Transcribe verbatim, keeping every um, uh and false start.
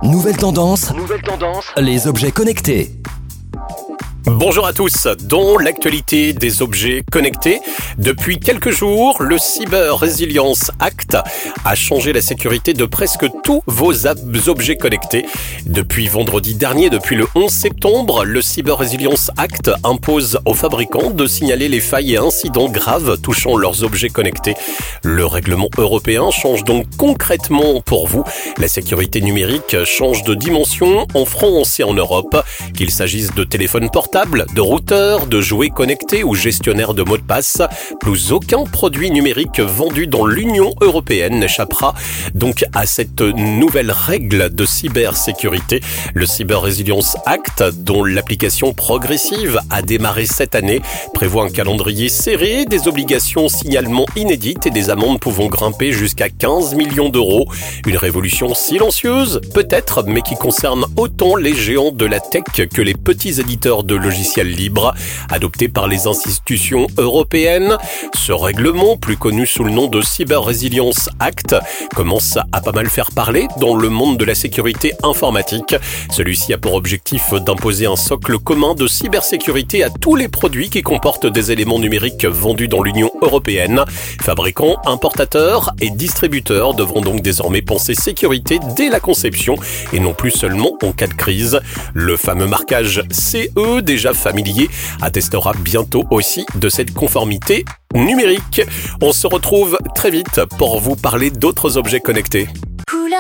Nouvelle tendance, Nouvelle tendance. les objets connectés. Bonjour à tous, dans l'actualité des objets connectés, depuis quelques jours, le Cyber Resilience Act a changé la sécurité de presque tous vos objets connectés. Depuis vendredi dernier, depuis le onze septembre, le Cyber Resilience Act impose aux fabricants de signaler les failles et incidents graves touchant leurs objets connectés. Le règlement européen change donc concrètement pour vous. La sécurité numérique change de dimension en France et en Europe, qu'il s'agisse de téléphones portables, de routeurs, de jouets connectés ou gestionnaires de mots de passe. Plus aucun produit numérique vendu dans l'Union européenne n'échappera donc à cette nouvelle règle de cybersécurité. Le Cyber Resilience Act, dont l'application progressive a démarré cette année, prévoit un calendrier serré, des obligations signalement inédites et des amendes pouvant grimper jusqu'à quinze millions d'euros. Une révolution silencieuse, peut-être, mais qui concerne autant les géants de la tech que les petits éditeurs de logiciels libres, adopté par les institutions européennes. Ce règlement, plus connu sous le nom de Cyber Resilience Act, commence à pas mal faire parler dans le monde de la sécurité informatique. Celui-ci a pour objectif d'imposer un socle commun de cybersécurité à tous les produits qui comportent des éléments numériques vendus dans l'Union européenne. Fabricants, importateurs et distributeurs devront donc désormais penser sécurité dès la conception et non plus seulement en cas de crise. Le fameux marquage C E, déjà familier, attestera bientôt aussi de cette conformité numérique. On se retrouve très vite pour vous parler d'autres objets connectés. Couleur